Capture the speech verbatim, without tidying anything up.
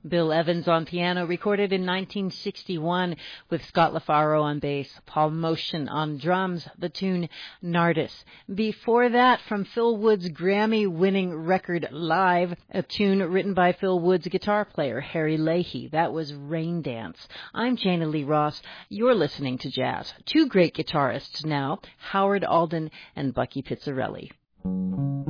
Bill Evans on piano, recorded in nineteen sixty-one with Scott LaFaro on bass, Paul Motion on drums, the tune Nardis. Before that, from Phil Wood's Grammy-winning record Live, a tune written by Phil Wood's guitar player, Harry Leahy. That was Rain Dance. I'm Jana Lee Ross. You're listening to Jazz. Two great guitarists now, Howard Alden and Bucky Pizzarelli.